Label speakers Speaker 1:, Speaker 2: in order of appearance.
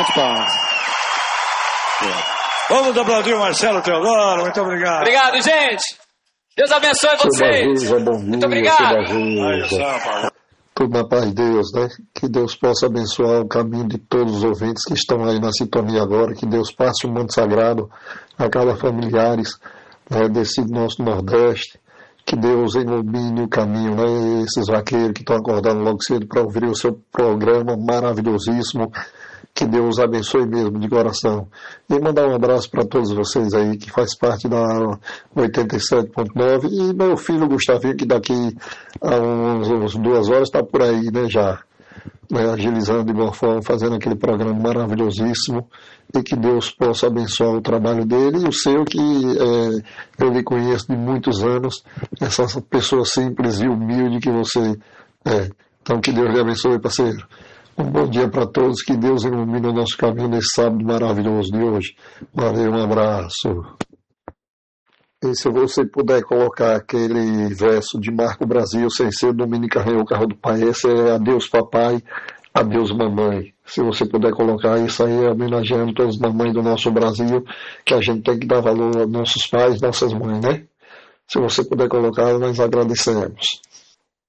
Speaker 1: bastante palmas. Vamos aplaudir o Marcelo Teodoro, muito obrigado.
Speaker 2: Obrigado, gente. Deus abençoe vocês. Muito obrigado.
Speaker 3: Tudo na paz de Deus, né? Que Deus possa abençoar o caminho de todos os ouvintes que estão aí na sintonia agora, que Deus passe um manto sagrado a cada familiares, né, desse nosso Nordeste, que Deus ilumine o caminho, né? Esses vaqueiros que estão acordando logo cedo para ouvir o seu programa maravilhosíssimo, que Deus abençoe mesmo de coração. E mandar um abraço para todos vocês aí que faz parte da 87.9 e meu filho Gustavinho, que daqui a uns 2 horas está por aí, né, já, né, agilizando de boa forma, fazendo aquele programa maravilhosíssimo, e que Deus possa abençoar o trabalho dele e o seu, que eu lhe conheço de muitos anos, essa pessoa simples e humilde que você é. Então que Deus lhe abençoe, parceiro. Um bom dia para todos, que Deus ilumine o nosso caminho nesse sábado maravilhoso de hoje. Valeu, um abraço. E se você puder colocar aquele verso de Marco Brasil, sem ser Dominica Arranhou o Carro do Pai, esse é Adeus Papai, Adeus Mamãe. Se você puder colocar isso aí, homenageando todas as mamães do nosso Brasil, que a gente tem que dar valor aos nossos pais, nossas mães, né? Se você puder colocar, nós agradecemos.